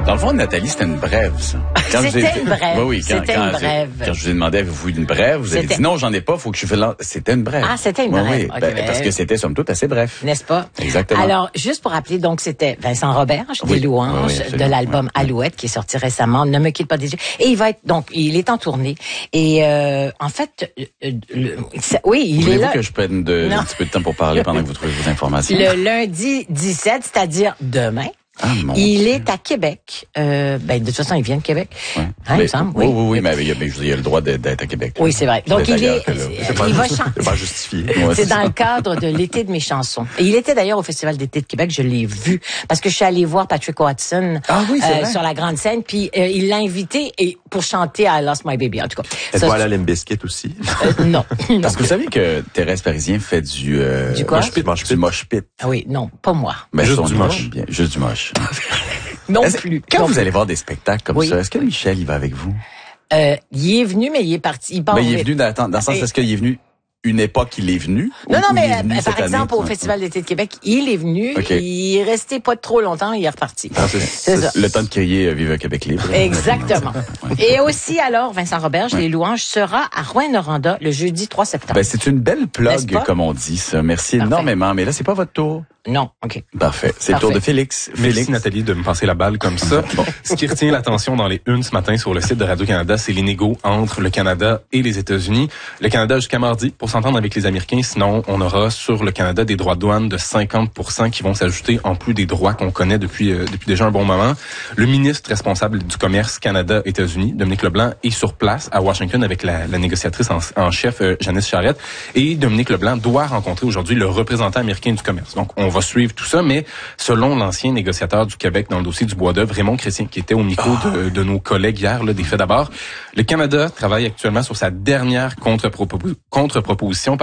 Dans le fond, Nathalie, c'était une brève, ça. C'était une brève. Oui, C'était une brève. Quand je vous ai demandé, avez-vous une brève? Vous avez dit non, j'en ai pas, faut que je fasse C'était une brève. Ah, c'était une brève. Oui, Okay, parce que c'était, somme toute, assez bref. N'est-ce pas? Exactement. Alors, juste pour rappeler, donc, c'était Vincent Roberge, des louanges, de l'album Alouette, qui est sorti récemment, Ne me quitte pas des yeux. Et il est en tournée. Et, en fait, oui, il est là. Voulez-vous que je prenne un petit peu de temps pour parler pendant que vous trouvez vos informations? Le lundi 17, c'est-à-dire demain. Il est à Québec. De toute façon, il vient de Québec. Ouais. Hein, il me semble. Oui, mais il a le droit d'être à Québec. Oui, c'est vrai. Donc, il va chanter. C'est pas justifié. C'est dans le cadre de l'été de mes chansons. Et il était d'ailleurs au Festival d'été de Québec, je l'ai vu. Parce que je suis allée voir Patrick Watson sur la grande scène, puis il l'a invité pour chanter I Lost My Baby, en tout cas. Êtes-vous allée à Limp Bizkit aussi? Non. Parce que vous savez que Thérèse Parisien fait du quoi? Du mosh pit. Ah oui, non, pas moi. Ben, juste du moche. Juste du moche. Non plus. Quand vous allez voir des spectacles comme ça, est-ce que Michel, il va avec vous? Il est venu, mais il est parti. Il est venu dans le sens, est-ce qu'il est venu une époque, il est venu? Non, mais par exemple, au Festival d'été de Québec, il est venu, il est resté pas trop longtemps, il est reparti. C'est ça. Le temps de crier Vive Québec libre. Exactement. Et aussi, alors, Vincent Roberge, les louanges, sera à Rouyn-Noranda le jeudi 3 septembre. Ben, c'est une belle plug, comme on dit, ça. Merci énormément. Mais là, c'est pas votre tour. Non, OK. Parfait. C'est le tour de Félix. Merci Nathalie de me passer la balle comme ça. Ce qui retient l'attention dans les unes ce matin sur le site de Radio-Canada, c'est l'inégaux entre le Canada et les États-Unis. Le Canada jusqu'à mardi pour s'entendre avec les Américains. Sinon, on aura sur le Canada des droits de douane de 50% qui vont s'ajouter en plus des droits qu'on connaît depuis déjà un bon moment. Le ministre responsable du commerce Canada-États-Unis, Dominique Leblanc, est sur place à Washington avec la négociatrice en chef, Janice Charette. Et Dominique Leblanc doit rencontrer aujourd'hui le représentant américain du commerce. Donc, on va suivre tout ça, mais selon l'ancien négociateur du Québec dans le dossier du bois d'œuvre, Raymond Chrétien, qui était au micro de nos collègues hier, des Faits d'abord, le Canada travaille actuellement sur sa dernière contre-proposition